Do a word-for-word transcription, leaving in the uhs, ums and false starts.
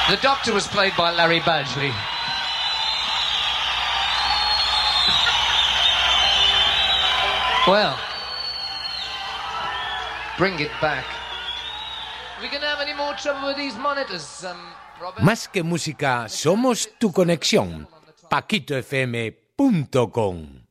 The Doctor was played by Larry Badgley. Well, bring it back. Are we gonna have any more trouble with these monitors, um, Robert? Más que música, somos tu conexión. paquito f m punto com